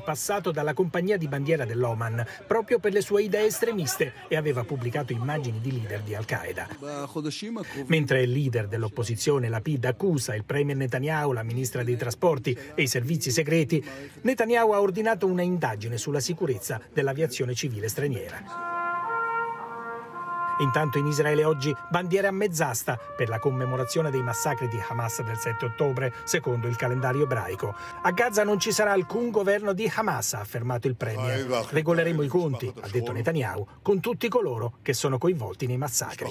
passato dalla compagnia di bandiera dell'Oman proprio per le sue idee estremiste e aveva pubblicato immagini di leader di Al-Qaeda. Mentre il leader dell'opposizione Lapid accusa il premier Netanyahu, la ministra dei trasporti e i servizi segreti, Netanyahu ha ordinato una indagine sulla sicurezza dell'aviazione civile straniera. Intanto in Israele oggi bandiera a mezz'asta per la commemorazione dei massacri di Hamas del 7 ottobre, secondo il calendario ebraico. A Gaza non ci sarà alcun governo di Hamas, ha affermato il premier. Regoleremo i conti, ha detto Netanyahu, con tutti coloro che sono coinvolti nei massacri.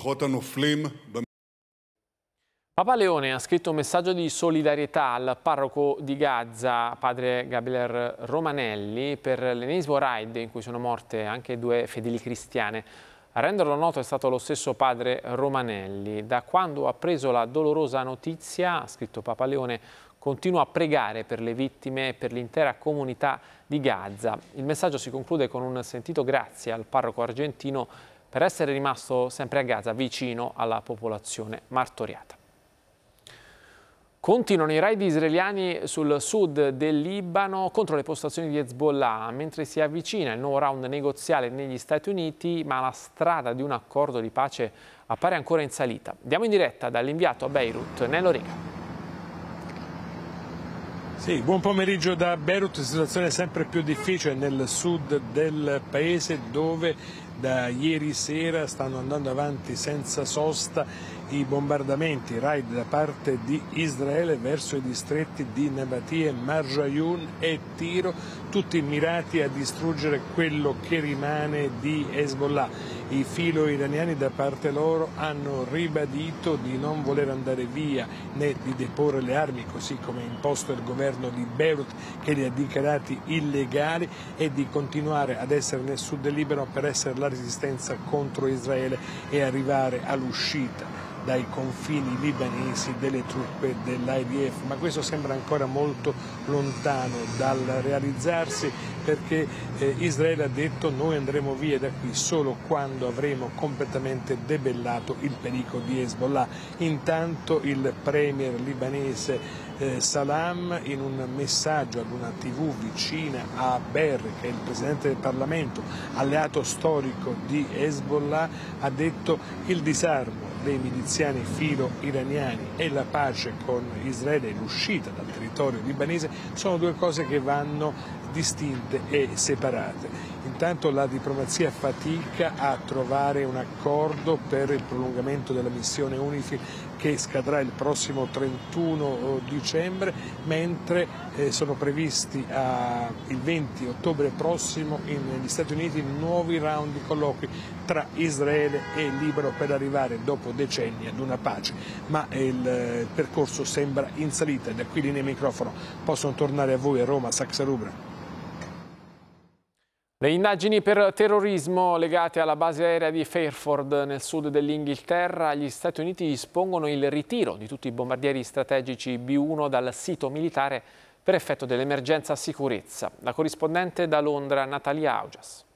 Papa Leone ha scritto un messaggio di solidarietà al parroco di Gaza, padre Gabriel Romanelli, per l'ennesimo raid in cui sono morte anche 2 fedeli cristiane. A renderlo noto è stato lo stesso padre Romanelli. Da quando ha preso la dolorosa notizia, ha scritto Papa Leone, continua a pregare per le vittime e per l'intera comunità di Gaza. Il messaggio si conclude con un sentito grazie al parroco argentino per essere rimasto sempre a Gaza vicino alla popolazione martoriata. Continuano i raid israeliani sul sud del Libano contro le postazioni di Hezbollah, mentre si avvicina il nuovo round negoziale negli Stati Uniti, ma la strada di un accordo di pace appare ancora in salita. Diamo in diretta dall'inviato a Beirut, Nello Riga. Sì, buon pomeriggio da Beirut, situazione sempre più difficile nel sud del paese dove da ieri sera stanno andando avanti senza sosta i bombardamenti, raid da parte di Israele verso i distretti di Nabatie, Marjayun e Tiro, tutti mirati a distruggere quello che rimane di Hezbollah. I filo-iraniani da parte loro hanno ribadito di non voler andare via né di deporre le armi, così come imposto il governo di Beirut che li ha dichiarati illegali, e di continuare ad essere nel sud del Libano per essere la resistenza contro Israele e arrivare all'uscita dai confini libanesi delle truppe dell'IDF, ma questo sembra ancora molto lontano dal realizzarsi, perché Israele ha detto: noi andremo via da qui solo quando avremo completamente debellato il pericolo di Hezbollah. Intanto il premier libanese Salam, in un messaggio ad una TV vicina a Berri, che è il presidente del Parlamento, alleato storico di Hezbollah, ha detto: il disarmo dei miliziani filo-iraniani e la pace con Israele e l'uscita dal territorio libanese sono 2 cose che vanno distinte e separate. Intanto la diplomazia fatica a trovare un accordo per il prolungamento della missione UNIFIL che scadrà il prossimo 31 dicembre, mentre sono previsti il 20 ottobre prossimo negli Stati Uniti nuovi round di colloqui tra Israele e Libano per arrivare dopo decenni ad una pace, ma il percorso sembra in salita. Da qui linea microfono possono tornare a voi a Roma, Saxa Rubra. Le indagini per terrorismo legate alla base aerea di Fairford nel sud dell'Inghilterra, gli Stati Uniti dispongono il ritiro di tutti i bombardieri strategici B-1 dal sito militare per effetto dell'emergenza sicurezza. La corrispondente da Londra, Natalia Augias.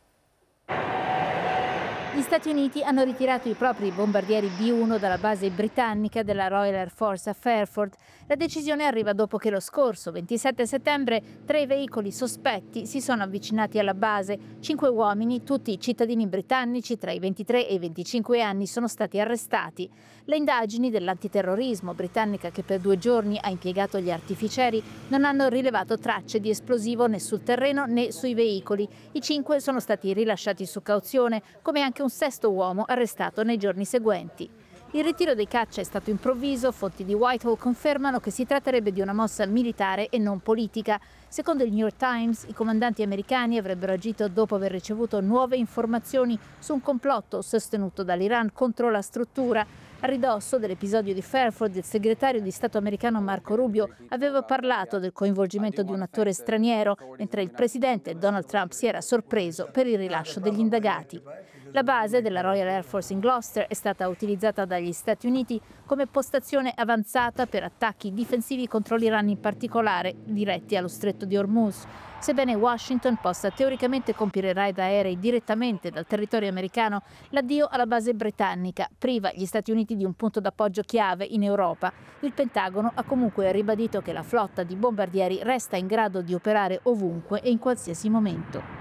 Gli Stati Uniti hanno ritirato i propri bombardieri B-1 dalla base britannica della Royal Air Force a Fairford. La decisione arriva dopo che lo scorso 27 settembre 3 veicoli sospetti si sono avvicinati alla base. 5 uomini, tutti cittadini britannici tra i 23 e i 25 anni, sono stati arrestati. Le indagini dell'antiterrorismo britannica, che per 2 giorni ha impiegato gli artificieri, non hanno rilevato tracce di esplosivo né sul terreno né sui veicoli. I 5 sono stati rilasciati su cauzione, come anche un 6º uomo arrestato nei giorni seguenti. Il ritiro dei caccia è stato improvviso, fonti di Whitehall confermano che si tratterebbe di una mossa militare e non politica. Secondo il New York Times, i comandanti americani avrebbero agito dopo aver ricevuto nuove informazioni su un complotto sostenuto dall'Iran contro la struttura. A ridosso dell'episodio di Fairford, il segretario di Stato americano Marco Rubio aveva parlato del coinvolgimento di un attore straniero, mentre il presidente Donald Trump si era sorpreso per il rilascio degli indagati. La base della Royal Air Force in Gloucester è stata utilizzata dagli Stati Uniti come postazione avanzata per attacchi difensivi contro l'Iran, in particolare diretti allo Stretto di Hormuz. Sebbene Washington possa teoricamente compiere raid aerei direttamente dal territorio americano, l'addio alla base britannica priva gli Stati Uniti di un punto d'appoggio chiave in Europa. Il Pentagono ha comunque ribadito che la flotta di bombardieri resta in grado di operare ovunque e in qualsiasi momento.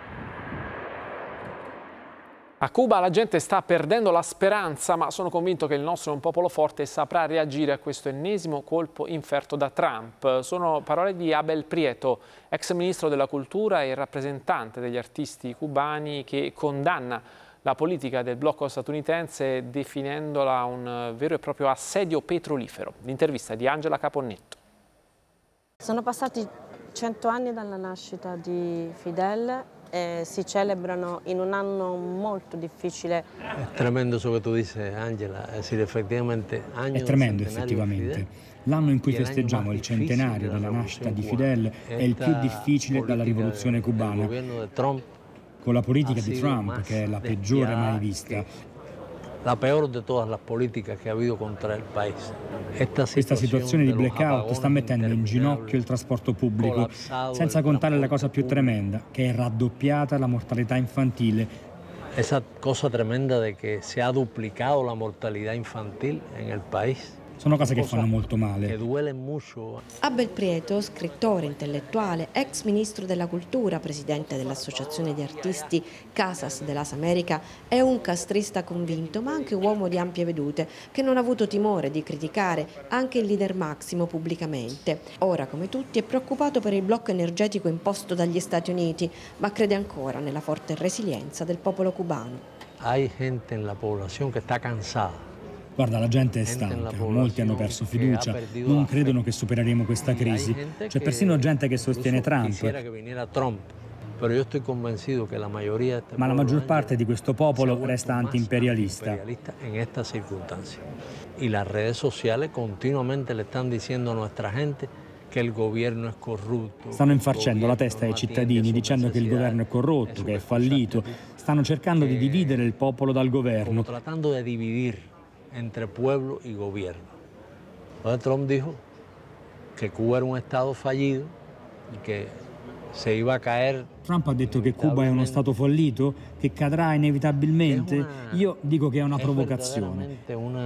A Cuba la gente sta perdendo la speranza, ma sono convinto che il nostro è un popolo forte e saprà reagire a questo ennesimo colpo inferto da Trump. Sono parole di Abel Prieto, ex ministro della cultura e rappresentante degli artisti cubani, che condanna la politica del blocco statunitense definendola un vero e proprio assedio petrolifero. L'intervista di Angela Caponnetto. Sono passati 100 anni dalla nascita di Fidel e si celebrano in un anno molto difficile. È tremendo ciò che tu dici, Angela, è tremendo effettivamente. L'anno in cui festeggiamo il centenario della nascita di Fidel è il più difficile dalla rivoluzione cubana. Con la politica di Trump, che è la peggiore mai vista. La peor de todas las políticas que ha habido contra el país. Questa situazione di blackout sta mettendo in ginocchio il trasporto pubblico, senza contare la cosa più tremenda, che è raddoppiata la mortalità infantile. Esa cosa tremenda de que se ha duplicado la mortalidad infantil en el país. Sono cose che fanno molto male. Abel Prieto, scrittore, intellettuale, ex ministro della cultura, presidente dell'associazione di artisti Casas de las Américas, è un castrista convinto, ma anche uomo di ampie vedute, che non ha avuto timore di criticare anche il leader Máximo pubblicamente. Ora, come tutti, è preoccupato per il blocco energetico imposto dagli Stati Uniti, ma crede ancora nella forte resilienza del popolo cubano. Hay gente en la población que está cansada. Guarda, la gente è stanca, molti hanno perso fiducia, non credono che supereremo questa crisi. C'è persino gente che sostiene Trump. Ma la maggior parte di questo popolo resta anti-imperialista. E le reti sociali continuamente le stanno dicendo a nostra gente che il governo è corrotto. Stanno infarcendo la testa ai cittadini dicendo che il governo è corrotto, che è fallito. Stanno cercando di dividere il popolo dal governo. Tratando di dividir entre pueblo y gobierno. Donald Trump dijo que Cuba era un Estado fallido y que se iba a caer. Trump ha detto che Cuba è uno Stato fallito, che cadrà inevitabilmente. Io dico che è una provocazione.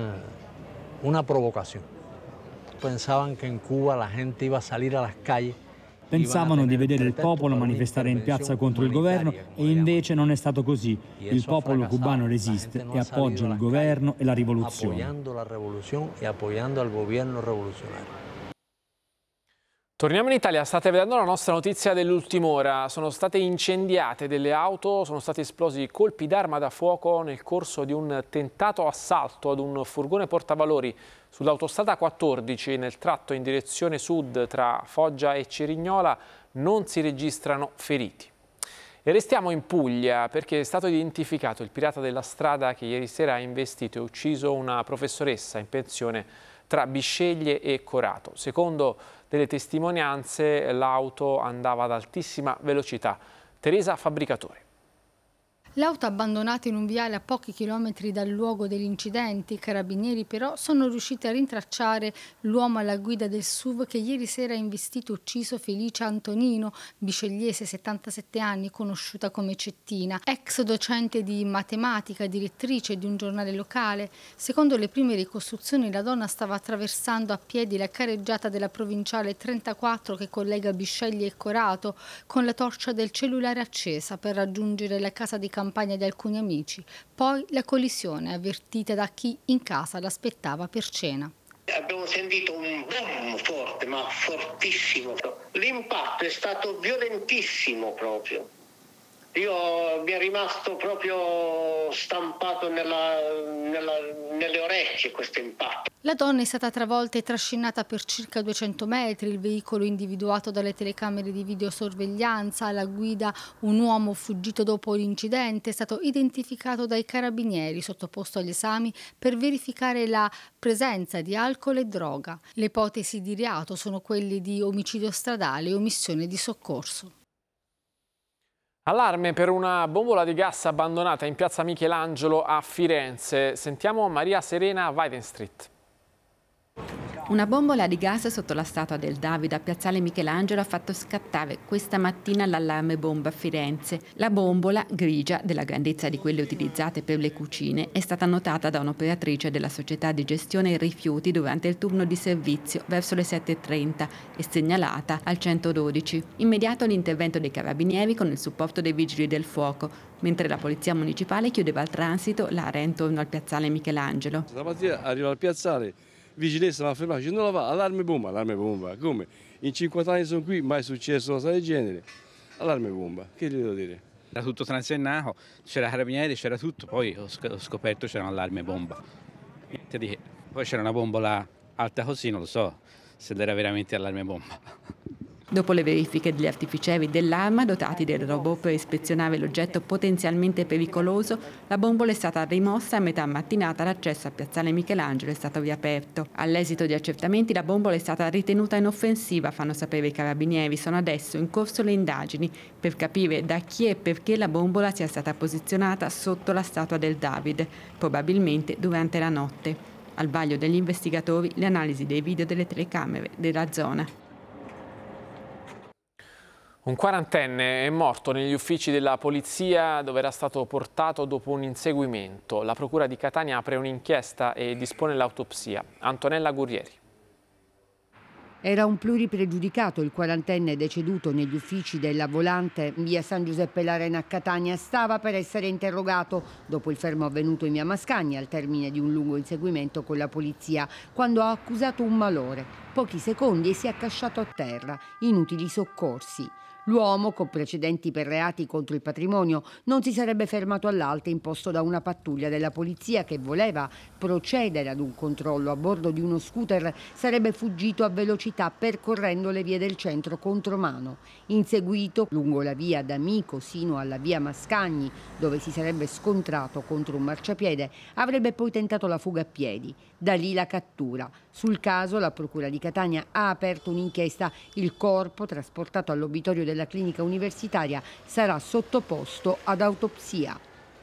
Una provocazione. Pensaban che in Cuba la gente iba a salir a las calles. Pensavano di vedere il popolo manifestare in piazza contro il governo e invece non è stato così. Il popolo cubano resiste e appoggia il governo e la rivoluzione. Apoyando la rivoluzione e apoyando al governo rivoluzionario. Torniamo in Italia, state vedendo la nostra notizia dell'ultima ora. Sono state incendiate delle auto, sono stati esplosi colpi d'arma da fuoco nel corso di un tentato assalto ad un furgone portavalori sull'autostrada 14 nel tratto in direzione sud tra Foggia e Cerignola. Non si registrano feriti. E restiamo in Puglia perché è stato identificato il pirata della strada che ieri sera ha investito e ucciso una professoressa in pensione tra Bisceglie e Corato. Secondo delle testimonianze l'auto andava ad altissima velocità. Teresa Fabbricatore. L'auto abbandonata in un viale a pochi chilometri dal luogo degli incidenti, i carabinieri però sono riusciti a rintracciare l'uomo alla guida del SUV che ieri sera ha investito e ucciso Felicia Antonino, biscegliese, 77 anni, conosciuta come Cettina, ex docente di matematica, direttrice di un giornale locale. Secondo le prime ricostruzioni la donna stava attraversando a piedi la careggiata della provinciale 34 che collega Bisceglie e Corato con la torcia del cellulare accesa per raggiungere la casa di campagna di alcuni amici, poi la collisione avvertita da chi in casa l'aspettava per cena. Abbiamo sentito un boom forte, ma fortissimo. L'impatto è stato violentissimo proprio. Mi è rimasto proprio stampato nelle orecchie questo impatto. La donna è stata travolta e trascinata per circa 200 metri, il veicolo individuato dalle telecamere di videosorveglianza, alla guida un uomo fuggito dopo l'incidente, è stato identificato dai carabinieri, sottoposto agli esami per verificare la presenza di alcol e droga. Le ipotesi di reato sono quelle di omicidio stradale e omissione di soccorso. Allarme per una bombola di gas abbandonata in piazza Michelangelo a Firenze. Sentiamo Maria Serena Weidenstreet. Una bombola di gas sotto la statua del David a piazzale Michelangelo ha fatto scattare questa mattina l'allarme bomba a Firenze. La bombola, grigia, della grandezza di quelle utilizzate per le cucine, è stata notata da un'operatrice della società di gestione rifiuti durante il turno di servizio verso le 7:30 e segnalata al 112. Immediato l'intervento dei carabinieri con il supporto dei vigili del fuoco, mentre la polizia municipale chiudeva al transito l'area intorno al piazzale Michelangelo. Stamattina arrivo al piazzale, vigilanza mi ha fermato, non la fa, allarme bomba, come? In 50 anni sono qui, mai è successo una cosa del genere, allarme bomba, che gli devo dire? Era tutto transennato, c'era carabinieri, c'era tutto, poi ho scoperto c'era un allarme bomba. Niente di che. Poi c'era una bombola alta così, non lo so se era veramente allarme bomba. Dopo le verifiche degli artificieri dell'arma dotati del robot per ispezionare l'oggetto potenzialmente pericoloso, la bombola è stata rimossa e a metà mattinata l'accesso a piazzale Michelangelo è stato riaperto. All'esito di accertamenti la bombola è stata ritenuta inoffensiva, fanno sapere i carabinieri. Sono adesso in corso le indagini per capire da chi e perché la bombola sia stata posizionata sotto la statua del David, probabilmente durante la notte. Al vaglio degli investigatori le analisi dei video delle telecamere della zona. Un quarantenne è morto negli uffici della polizia dove era stato portato dopo un inseguimento. La procura di Catania apre un'inchiesta e dispone l'autopsia. Antonella Gurrieri. Era un pluripregiudicato il quarantenne deceduto negli uffici della Volante via San Giuseppe l'Arena a Catania. Stava per essere interrogato dopo il fermo avvenuto in via Mascagni al termine di un lungo inseguimento con la polizia, quando ha accusato un malore. Pochi secondi e si è accasciato a terra. Inutili soccorsi. L'uomo, con precedenti per reati contro il patrimonio, non si sarebbe fermato all'alto imposto da una pattuglia della polizia che voleva procedere ad un controllo a bordo di uno scooter. Sarebbe fuggito a velocità percorrendo le vie del centro contromano. Inseguito lungo la via D'Amico sino alla via Mascagni, dove si sarebbe scontrato contro un marciapiede, avrebbe poi tentato la fuga a piedi. Da lì la cattura. Sul caso la Procura di Catania ha aperto un'inchiesta. Il corpo, trasportato all'obitorio della clinica universitaria, sarà sottoposto ad autopsia.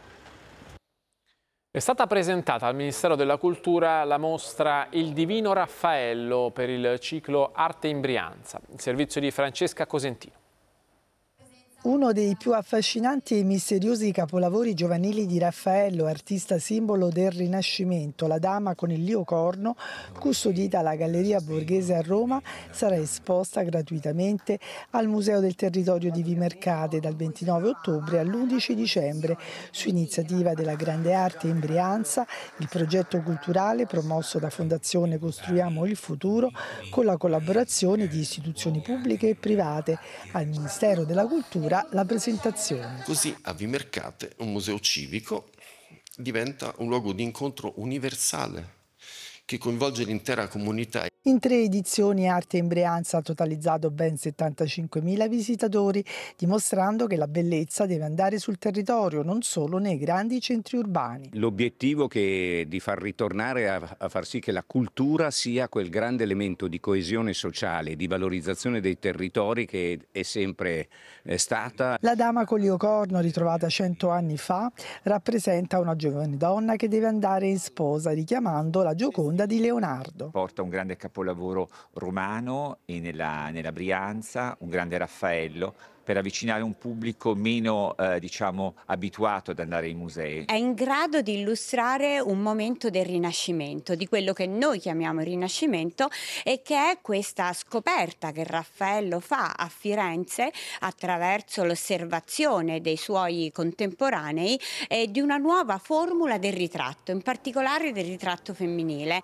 È stata presentata al Ministero della Cultura la mostra Il Divino Raffaello per il ciclo Arte in Brianza, il servizio di Francesca Cosentino. Uno dei più affascinanti e misteriosi capolavori giovanili di Raffaello, artista simbolo del Rinascimento, La Dama con il Liocorno, custodita alla Galleria Borghese a Roma, sarà esposta gratuitamente al Museo del Territorio di Vimercate dal 29 ottobre all'11 dicembre, su iniziativa della Grande Arte in Brianza, il progetto culturale promosso da Fondazione Costruiamo il Futuro, con la collaborazione di istituzioni pubbliche e private. Al Ministero della Cultura la presentazione. Così a Vimercate, un museo civico, diventa un luogo di incontro universale che coinvolge l'intera comunità. In 3 edizioni Arte in Brianza ha totalizzato ben 75.000 visitatori, dimostrando che la bellezza deve andare sul territorio, non solo nei grandi centri urbani. L'obiettivo è di far ritornare a far sì che la cultura sia quel grande elemento di coesione sociale, di valorizzazione dei territori che è sempre stata. La Dama con Liocorno, ritrovata 100 anni fa, rappresenta una giovane donna che deve andare in sposa, richiamando la Gioconda di Leonardo. Porta un grande capolavoro romano e nella Brianza, un grande Raffaello, per avvicinare un pubblico meno abituato ad andare ai musei. È in grado di illustrare un momento del Rinascimento, di quello che noi chiamiamo il Rinascimento, e che è questa scoperta che Raffaello fa a Firenze attraverso l'osservazione dei suoi contemporanei e di una nuova formula del ritratto, in particolare del ritratto femminile.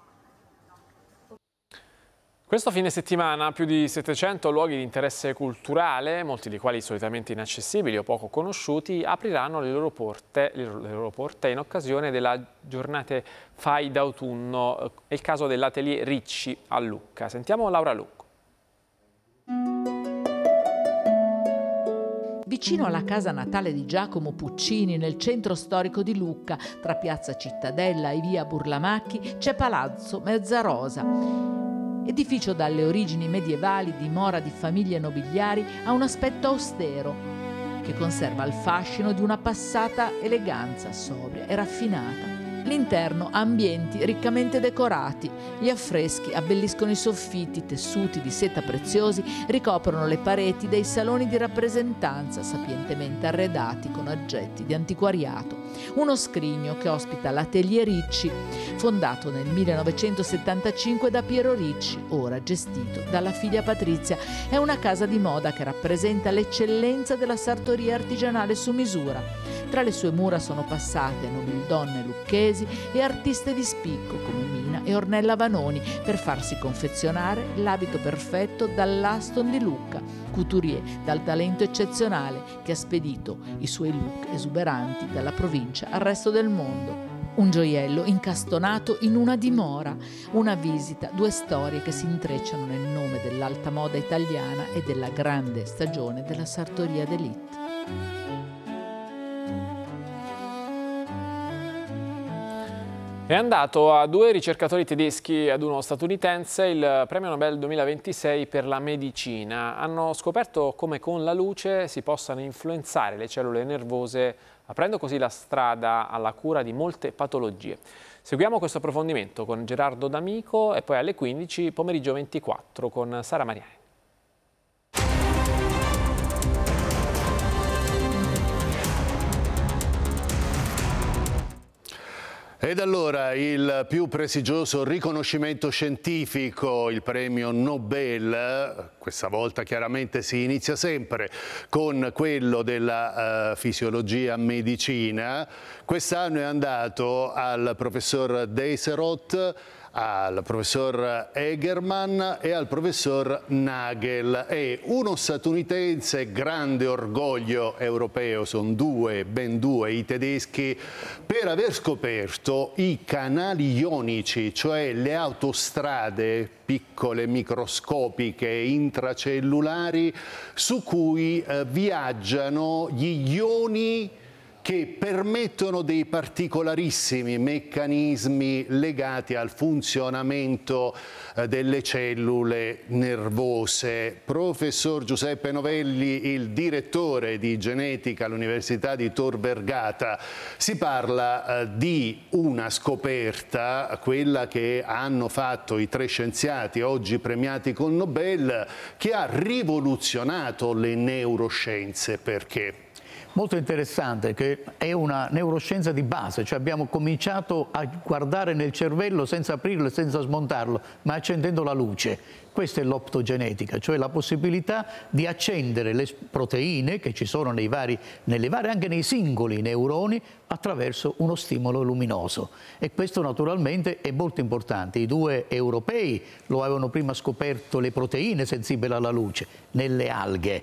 Questo fine settimana più di 700 luoghi di interesse culturale, molti dei quali solitamente inaccessibili o poco conosciuti, apriranno le loro porte in occasione della giornate FAI d'autunno. È il caso dell'Atelier Ricci a Lucca. Sentiamo Laura Lucco. Vicino alla casa natale di Giacomo Puccini, nel centro storico di Lucca, tra piazza Cittadella e via Burlamacchi, c'è Palazzo Mezzarosa. Edificio dalle origini medievali, dimora di famiglie nobiliari, ha un aspetto austero. che conserva il fascino di una passata eleganza sobria e raffinata. L'interno ha ambienti riccamente decorati. Gli affreschi abbelliscono i soffitti, tessuti di seta preziosi ricoprono le pareti dei saloni di rappresentanza sapientemente arredati con oggetti di antiquariato. Uno scrigno che ospita l'Atelier Ricci, fondato nel 1975 da Piero Ricci, ora gestito dalla figlia Patrizia. È una casa di moda che rappresenta l'eccellenza della sartoria artigianale su misura. Tra le sue mura sono passate nobildonne lucchesi e artiste di spicco come Mina e Ornella Vanoni per farsi confezionare l'abito perfetto dall'Aston di Lucca, couturier dal talento eccezionale che ha spedito i suoi look esuberanti dalla provincia al resto del mondo. Un gioiello incastonato in una dimora, una visita, due storie che si intrecciano nel nome dell'alta moda italiana e della grande stagione della sartoria d'élite. È andato a 2 ricercatori tedeschi e ad uno statunitense il premio Nobel 2026 per la medicina. Hanno scoperto come con la luce si possano influenzare le cellule nervose, aprendo così la strada alla cura di molte patologie. Seguiamo questo approfondimento con Gerardo D'Amico e poi alle 15 pomeriggio 24 con Sara Mariani. Ed allora il più prestigioso riconoscimento scientifico, il premio Nobel, questa volta chiaramente si inizia sempre con quello della fisiologia medicina, quest'anno è andato al professor Deiseroth, al professor Egerman e al professor Nagel. E uno statunitense, grande orgoglio europeo, sono ben due i tedeschi, per aver scoperto i canali ionici, cioè le autostrade piccole, microscopiche, intracellulari, su cui viaggiano gli ioni che permettono dei particolarissimi meccanismi legati al funzionamento delle cellule nervose. Professor Giuseppe Novelli, il direttore di genetica all'Università di Tor Vergata, si parla di una scoperta, quella che hanno fatto i 3 scienziati oggi premiati col Nobel, che ha rivoluzionato le neuroscienze. Perché? Molto interessante, che è una neuroscienza di base, cioè abbiamo cominciato a guardare nel cervello senza aprirlo e senza smontarlo, ma accendendo la luce. Questa è l'optogenetica, cioè la possibilità di accendere le proteine che ci sono anche nei singoli neuroni attraverso uno stimolo luminoso. E questo naturalmente è molto importante. I 2 europei lo avevano prima scoperto le proteine sensibili alla luce nelle alghe.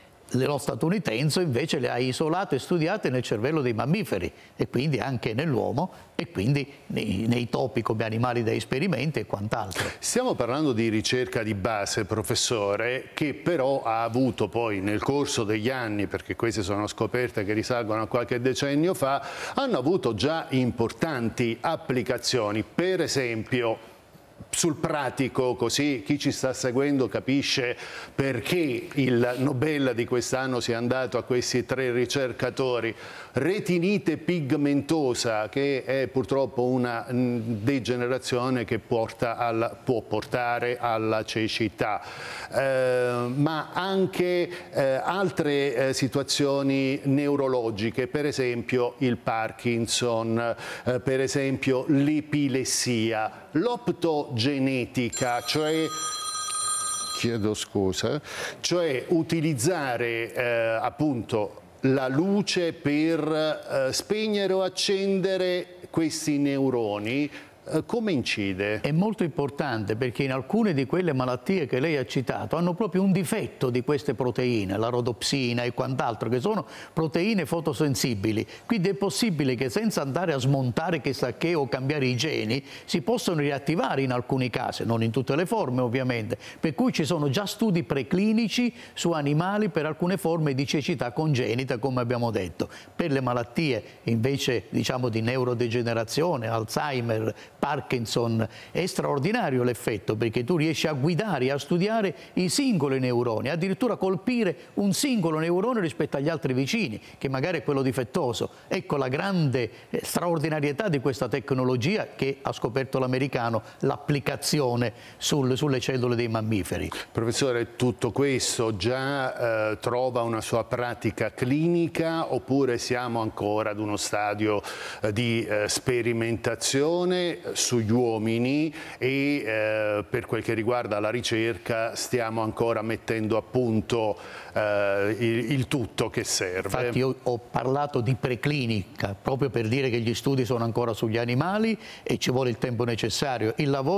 Lo statunitense invece le ha isolate e studiate nel cervello dei mammiferi e quindi anche nell'uomo e quindi nei topi come animali da esperimenti e quant'altro. Stiamo parlando di ricerca di base, professore, che però ha avuto poi nel corso degli anni, perché queste sono scoperte che risalgono a qualche decennio fa, hanno avuto già importanti applicazioni. Per esempio, sul pratico, così chi ci sta seguendo capisce perché il Nobel di quest'anno sia andato a questi 3 ricercatori. Retinite pigmentosa, che è purtroppo una degenerazione che può portare alla cecità, ma anche altre situazioni neurologiche, per esempio il Parkinson, per esempio l'epilessia. L'optogenetica, cioè utilizzare appunto la luce per spegnere o accendere questi neuroni, come incide? È molto importante perché in alcune di quelle malattie che lei ha citato hanno proprio un difetto di queste proteine, la rodopsina e quant'altro, che sono proteine fotosensibili. Quindi è possibile che senza andare a smontare chissà che o cambiare i geni si possono riattivare in alcuni casi, non in tutte le forme ovviamente, per cui ci sono già studi preclinici su animali per alcune forme di cecità congenita, come abbiamo detto. Per le malattie invece diciamo di neurodegenerazione, Alzheimer, Parkinson. È straordinario l'effetto, perché tu riesci a guidare e a studiare i singoli neuroni, addirittura colpire un singolo neurone rispetto agli altri vicini, che magari è quello difettoso. Ecco la grande straordinarietà di questa tecnologia che ha scoperto l'americano, l'applicazione sulle cellule dei mammiferi. Professore, tutto questo già trova una sua pratica clinica oppure siamo ancora ad uno stadio di sperimentazione sugli uomini e per quel che riguarda la ricerca stiamo ancora mettendo a punto il tutto che serve? Infatti io ho parlato di preclinica proprio per dire che gli studi sono ancora sugli animali e ci vuole il tempo necessario. Il lavoro